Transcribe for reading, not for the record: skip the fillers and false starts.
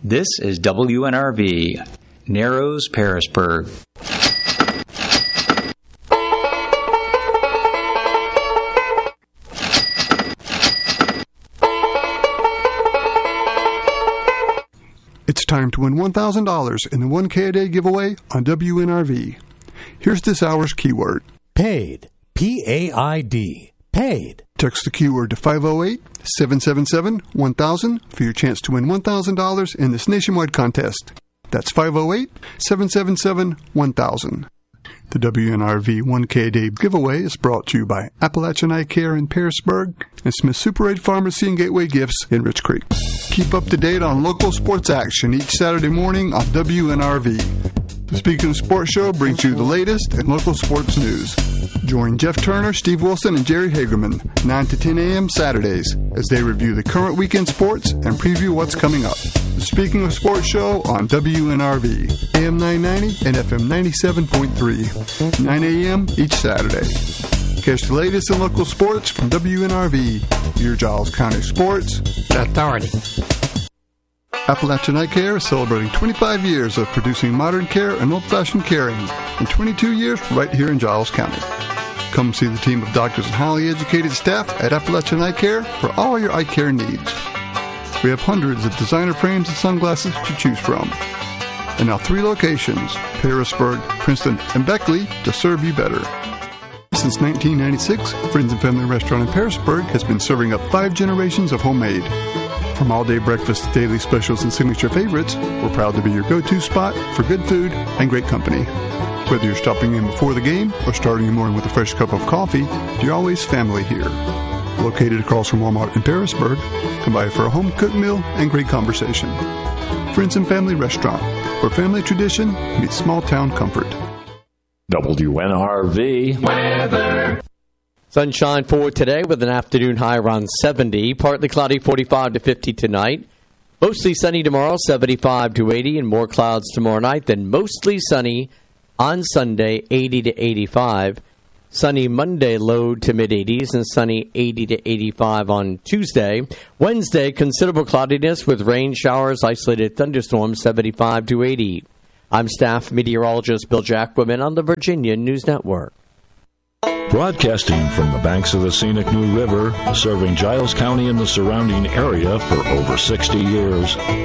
This is WNRV, Narrows, Pearisburg. It's time to win $1,000 in the 1K a Day giveaway on WNRV. Here's this hour's keyword. Paid. P-A-I-D. Paid. Text the keyword to 508-777-1000 for your chance to win $1,000 in this nationwide contest. That's 508-777-1000. The WNRV 1K a Day giveaway is brought to you by Appalachian Eye Care in Pearisburg and Smith Super 8 Pharmacy and Gateway Gifts in Rich Creek. Keep up to date on local sports action each Saturday morning on WNRV. The Speaking of Sports show brings you the latest in local sports news. Join Jeff Turner, Steve Wilson, and Jerry Hagerman 9 to 10 a.m. Saturdays as they review the current weekend sports and preview what's coming up. The Speaking of Sports show on WNRV, AM 990 and FM 97.3, 9 a.m. each Saturday. Catch the latest in local sports from WNRV, your Giles County Sports Authority. Appalachian Eye Care is celebrating 25 years of producing modern care and old-fashioned caring, and 22 years right here in Giles County. Come see the team of doctors and highly educated staff at Appalachian Eye Care for all your eye care needs. We have hundreds of designer frames and sunglasses to choose from. And now 3 locations, Pearisburg, Princeton, and Beckley, to serve you better. Since 1996, Friends and Family Restaurant in Pearisburg has been serving up 5 generations of homemade. From all-day breakfast to daily specials and signature favorites, we're proud to be your go-to spot for good food and great company. Whether you're stopping in before the game or starting your morning with a fresh cup of coffee, you're always family here. Located across from Walmart in Pearisburg, come by for a home-cooked meal and great conversation. Friends and Family Restaurant, where family tradition meets small-town comfort. WNRV weather. Sunshine for today with an afternoon high around 70. Partly cloudy, 45 to 50 tonight. Mostly sunny tomorrow, 75 to 80, and more clouds tomorrow night. Then mostly sunny on Sunday, 80 to 85. Sunny Monday, low to mid-80s, and sunny 80 to 85 on Tuesday. Wednesday, considerable cloudiness with rain showers, isolated thunderstorms, 75 to 80. I'm staff meteorologist Bill Jacquemin on the Virginia News Network. Broadcasting from the banks of the scenic New River, serving Giles County and the surrounding area for over 60 years.